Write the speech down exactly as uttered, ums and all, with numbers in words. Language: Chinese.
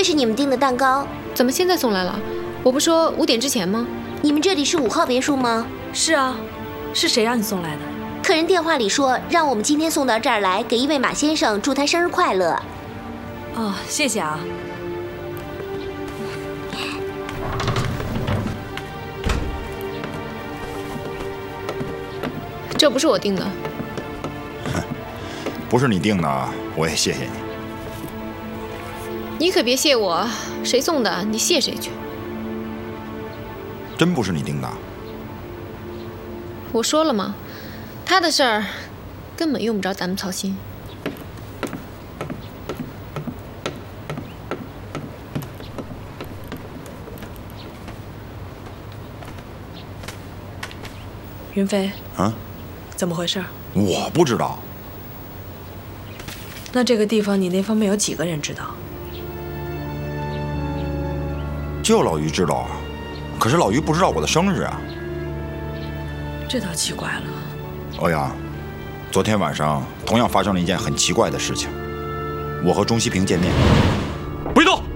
这是你们订的蛋糕， 怎么现在送来了？我不说五点之前吗？ 你们这里是五号别墅吗？ 是啊，是谁让你送来的？ 客人电话里说让我们今天送到这儿来，给一位马先生祝他生日快乐。 哦，谢谢啊。 这不是我订的。 不是你订的，我也谢谢你。 你可别谢我，谁送的你谢谁去。 真不是你订的？ 我说了吗？他的事儿根本用不着咱们操心。 云飞， 啊？ 怎么回事？ 我不知道。 那这个地方你那方面有几个人知道？ 就老于知道啊，可是老于不知道我的生日啊。 这倒奇怪了。 欧阳，昨天晚上同样发生了一件很奇怪的事情。我和钟西平见面。 别动！